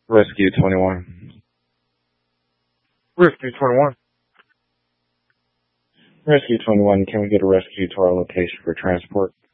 Rescue 21. Rescue 21. Rescue 21, can we get a rescue to our location for transport?